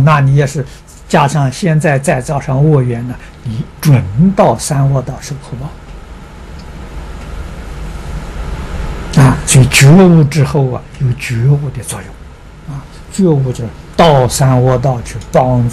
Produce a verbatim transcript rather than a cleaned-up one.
那你也是加上现在再造上恶缘呢，你准到三恶道受苦报啊！所以觉悟之后啊，有觉悟的作用啊，觉悟就是到三恶道去帮助